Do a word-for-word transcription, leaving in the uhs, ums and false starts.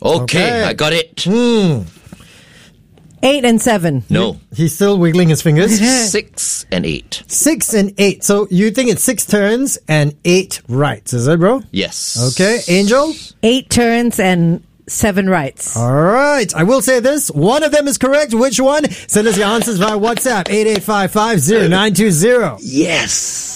Okay, Okay. I got it. Hmm. Eight and seven. No. He's still wiggling his fingers. Six and eight. Six and eight. So you think it's six turns and eight rights, is it, bro? Yes. Okay. Angel? Eight turns and seven rights. All right. I will say this. One of them is correct. Which one? Send us your answers via WhatsApp. eight eight five five zero nine two zero. Yes.